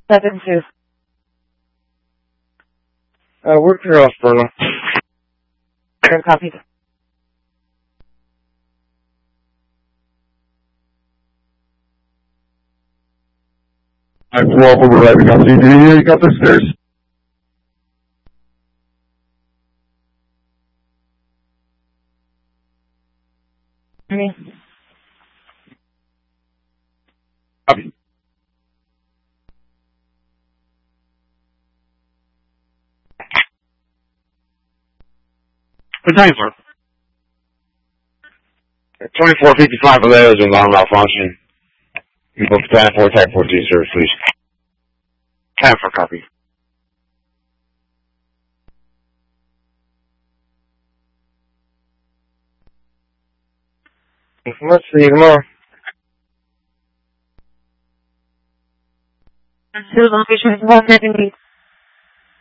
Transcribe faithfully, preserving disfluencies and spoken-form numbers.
seven two. Uh, work your off, Bruno. Current copy. I'm twelve over right. We got C D here. You got the stairs. Me. Copy. What time, sir? twenty-four fifty-five for those with alarm malfunction. You book time for Tech fourteen service, please. Time for copy. Let's see you tomorrow. Two locations, one seventy.